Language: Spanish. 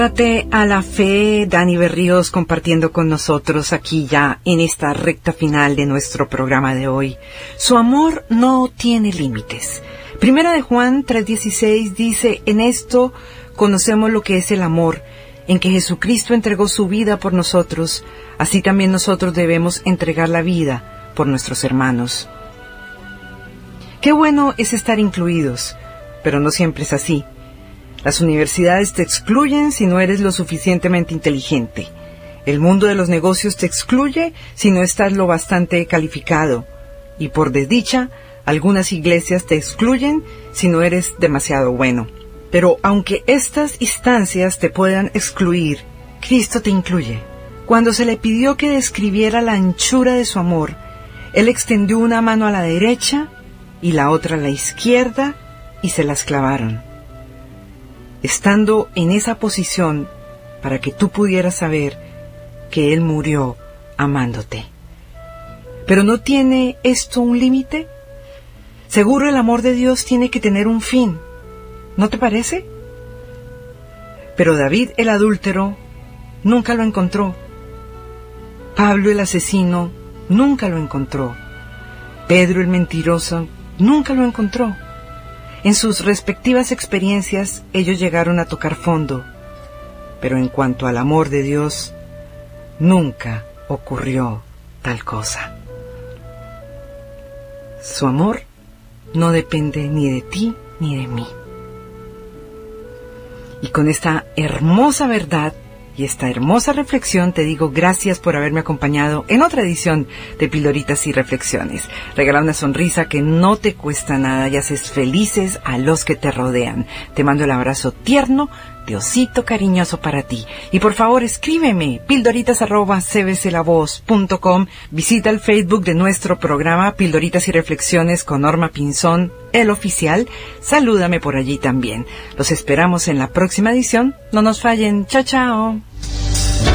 Date a la fe, Dani Berríos, compartiendo con nosotros aquí ya en esta recta final de nuestro programa de hoy. Su amor no tiene límites. Primera de Juan 3:16 dice: en esto conocemos lo que es el amor, en que Jesucristo entregó su vida por nosotros, así también nosotros debemos entregar la vida por nuestros hermanos. Qué bueno es estar incluidos, pero no siempre es así. Las universidades te excluyen si no eres lo suficientemente inteligente. El mundo de los negocios te excluye si no estás lo bastante calificado. Y por desdicha, algunas iglesias te excluyen si no eres demasiado bueno. Pero aunque estas instancias te puedan excluir, Cristo te incluye. Cuando se le pidió que describiera la anchura de su amor, Él extendió una mano a la derecha y la otra a la izquierda y se las clavaron. Estando en esa posición para que tú pudieras saber que Él murió amándote. ¿Pero no tiene esto un límite? Seguro el amor de Dios tiene que tener un fin, ¿no te parece? Pero David el adúltero nunca lo encontró. Pablo el asesino nunca lo encontró. Pedro el mentiroso nunca lo encontró. En sus respectivas experiencias, ellos llegaron a tocar fondo, pero en cuanto al amor de Dios, nunca ocurrió tal cosa. Su amor no depende ni de ti ni de mí. Y con esta hermosa verdad y esta hermosa reflexión te digo gracias por haberme acompañado en otra edición de Pildoritas y Reflexiones. Regala una sonrisa que no te cuesta nada y haces felices a los que te rodean. Te mando el abrazo tierno de osito cariñoso para ti. Y por favor escríbeme pildoritas@cbclavoz.com. Visita el Facebook de nuestro programa Pildoritas y Reflexiones con Norma Pinzón, el oficial. Salúdame por allí también. Los esperamos en la próxima edición. No nos fallen. Chao, chao.